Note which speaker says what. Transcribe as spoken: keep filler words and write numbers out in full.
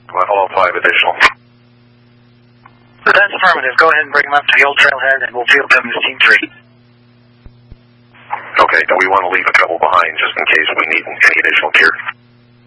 Speaker 1: Level five additional.
Speaker 2: That's affirmative. Go ahead and bring them up to the old trailhead, and we'll field them as Team three.
Speaker 1: Okay, do we want to leave a couple behind just in case we need any additional gear?